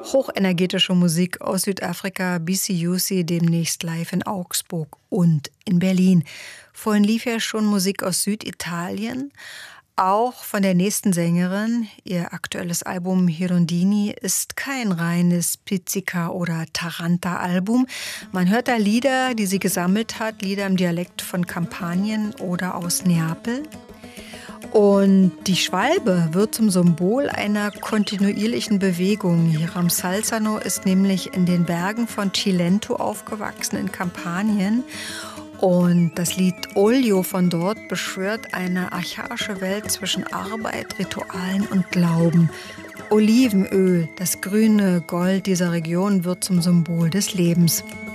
Hochenergetische Musik aus Südafrika, BCUC, demnächst live in Augsburg und in Berlin. Vorhin lief ja schon Musik aus Süditalien, auch von der nächsten Sängerin. Ihr aktuelles Album Hirondini ist kein reines Pizzica- oder Taranta-Album. Man hört da Lieder, die sie gesammelt hat, Lieder im Dialekt von Kampanien oder aus Neapel. Und die Schwalbe wird zum Symbol einer kontinuierlichen Bewegung. Hiram Salzano ist nämlich in den Bergen von Cilento aufgewachsen in Kampanien. Und das Lied Olio von dort beschwört eine archaische Welt zwischen Arbeit, Ritualen und Glauben. Olivenöl, das grüne Gold dieser Region, wird zum Symbol des Lebens.